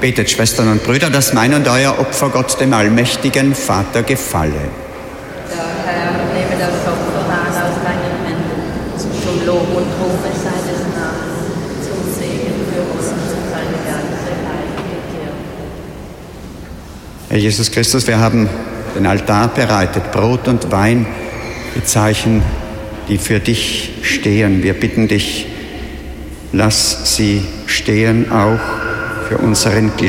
Betet, Schwestern und Brüder, dass mein und euer Opfer Gott, dem allmächtigen Vater, gefalle. Der Herr nehme das Opfer an aus deinen Händen, zum Lob und Ruhme seines Namens, zum Segen für uns und für seine ganze heilige Kirche. Herr Jesus Christus, wir haben den Altar bereitet, Brot und Wein, die Zeichen, die für dich stehen. Wir bitten dich, lass sie stehen auch für unseren Glauben.